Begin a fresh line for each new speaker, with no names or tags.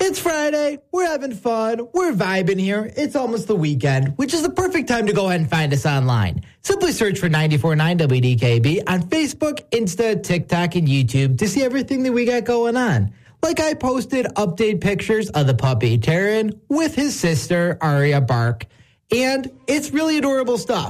It's Friday. We're having fun. We're vibing here. It's almost the weekend, which is the perfect time to go ahead and find us online. Simply search for 94.9 WDKB on Facebook, Insta, TikTok, and YouTube to see everything that we got going on. Like I posted update pictures of the puppy Taryn with his sister, Aria Bark. And it's really adorable stuff.